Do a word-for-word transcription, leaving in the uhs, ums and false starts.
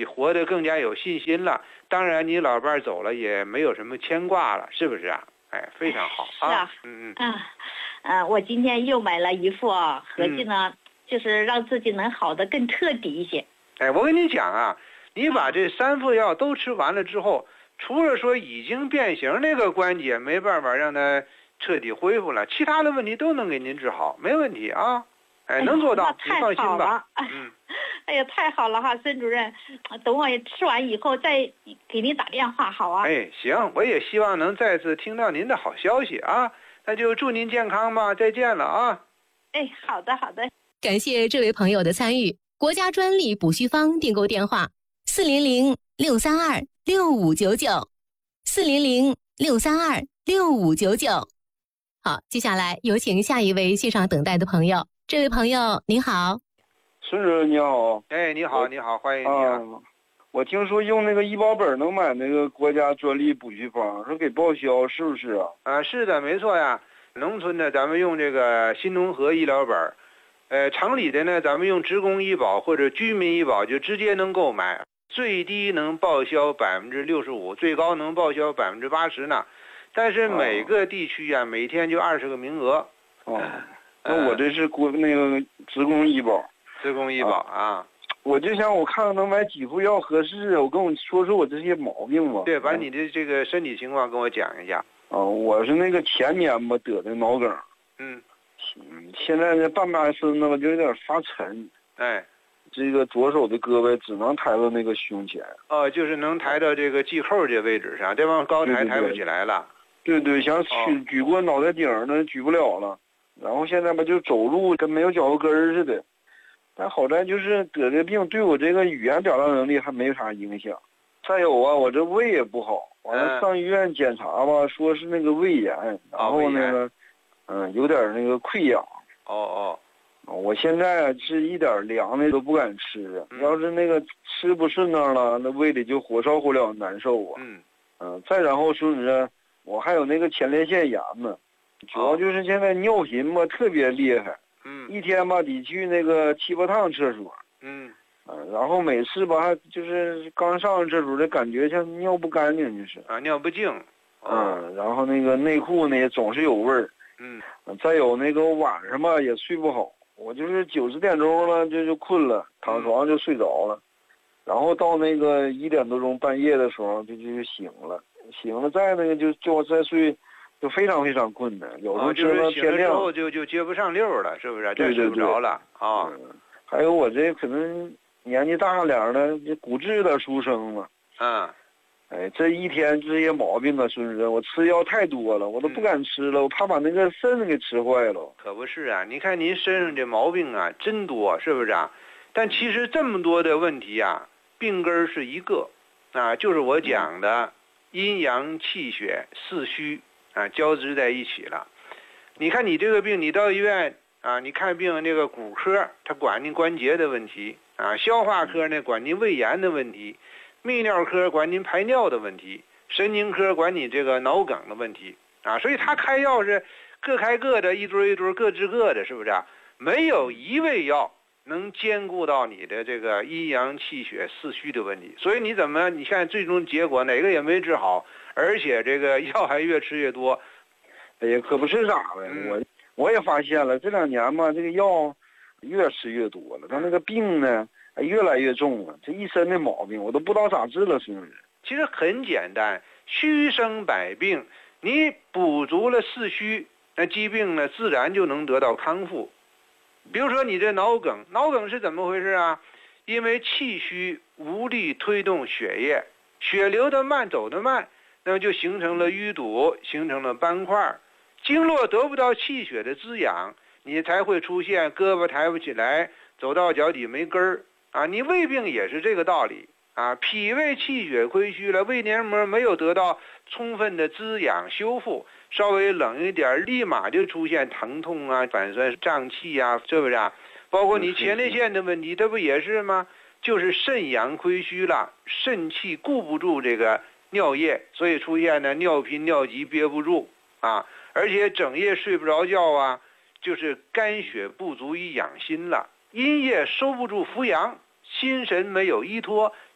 己活得更加有信心了。当然，你老伴儿走了也没有什么牵挂了，是不是啊？哎，非常好啊。 是啊， 嗯嗯嗯，嗯，我今天又买了一副啊，合计呢，嗯、就是让自己能好的更彻底一些。 哎，我跟你讲啊，你把这三副药都吃完了之后，除了说已经变形那个关节没办法让它彻底恢复了，其他的问题都能给您治好，没问题啊。哎，能做到，你放心吧。嗯。 哎呀，太好了哈，孙主任，等我吃完以后再给您打电话，好啊。 哎，行，我也希望能再次听到您的好消息啊。那就祝您健康吧，再见了啊。 哎，好的好的。 感谢这位朋友的参与。国家专利补虚方订购电话：四零零六三二六五九九，四零零六三二六五九九。好，接下来有请下一位线上等待的朋友。这位朋友您好。 孙主任你好。 哎，你好，你好，欢迎你啊。啊我听说用那个医保本能买那个国家专利补虚方，说给报销，是不是啊？ 啊，是的，没错呀。农村的咱们用这个新农合医疗本，呃，城里的呢咱们用职工医保或者居民医保就直接能购买，最低能报销百分之六十五，最高能报销百分之八十呢。但是每个地区啊，哦、每天就二十个名额。 哦，那我这是国那个职工医保。 职工医保啊。啊我就想我看看能买几副药合适，我跟我说说我这些毛病吧。 对，把你的这个身体情况跟我讲一下。 啊、呃，我是那个前年吧得的脑梗。 嗯。 嗯，现在这半边身子吧就有点发沉。 哎。 这个左手的胳膊只能抬到那个胸前。 哦，就是能抬到这个系扣这位置上，这往高抬抬不起来了。 对 对, 对, 对，想举、哦、举过脑袋顶呢，举不了了。然后现在吧就走路跟没有脚后跟似的。但好在就是得这病对我这个语言表达能力还没啥影响。再有啊，我这胃也不好，完了上医院检查吧，说是那个胃炎，然后那个，嗯，有点那个溃疡。 哦哦， 我现在是一点凉的都不敢吃， 嗯、 要是那个吃不顺当了，那胃里就火烧火燎难受啊。 嗯嗯，再然后说是我还有那个前列腺炎呢，主要就是现在尿频吧特别厉害。 嗯， 一天吧得去那个七八趟厕所。 嗯， 啊，然后每次吧就是刚上厕所的感觉像尿不干净，就是啊尿不净。 哦、嗯，然后那个内裤呢也总是有味儿。 嗯， 再有那个晚上吧也睡不好，我就是九十点钟了就就困了，躺床就睡着了，嗯、然后到那个一点多钟半夜的时候就就醒了，醒了再那个就就再睡。就非常非常困难，有时候吃到天亮， 之后就就接不上溜了，是不是？再睡不着了啊、 嗯。还有我这可能年纪大点儿了，这骨质有点疏生了。 嗯。 哎，这一天这些毛病啊，孙主任，我吃药太多了，我都不敢吃了，嗯、我怕把那个肾给吃坏了。 可不是啊，你看您身上这毛病啊，真多，是不是啊？但其实这么多的问题啊，病根是一个，啊，就是我讲的阴阳气血四虚。啊，交织在一起了。你看你这个病，你到医院啊，你看病这个骨科，他管您关节的问题啊；消化科呢管您胃炎的问题；泌尿科管您排尿的问题；神经科管你这个脑梗的问题啊。所以他开药是各开各的，一堆一堆各治各的，是不是啊？没有一味药能兼顾到你的这个阴阳气血四虚的问题。所以你怎么你看最终结果哪个也没治好。而且这个药还越吃越多， 哎呀，可不是咋的，嗯、我我也发现了，这两年嘛，这个药越吃越多了，他那个病呢，越来越重了，这一身的毛病，我都不知道咋治了，是不是？ 其实很简单，虚生百病，你补足了四虚，那疾病呢自然就能得到康复。比如说你这脑梗，脑梗是怎么回事啊？因为气虚无力推动血液，血流得慢，走得慢。那么就形成了淤堵，形成了斑块，经络得不到气血的滋养，你才会出现胳膊抬不起来，走到脚底没根儿啊。你胃病也是这个道理啊，脾胃气血亏虚了，胃黏膜没有得到充分的滋养修复，稍微冷一点，立马就出现疼痛啊、反酸胀气啊，是不是啊？包括你前列腺的问题，这不也是吗？就是肾阳亏虚了，肾气固不住这个尿液，所以出现呢尿频尿急憋不住啊，而且整夜睡不着觉啊，就是肝血不足以养心了，阴液收不住扶阳，心神没有依托，